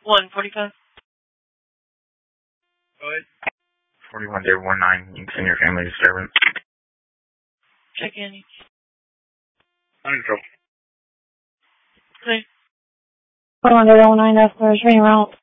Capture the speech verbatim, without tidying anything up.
one forty-five. Go ahead. forty-one zero one nine, you can send your family disturbance. Check in. Under control. Okay. forty-one zero one nine, that's the restraining route.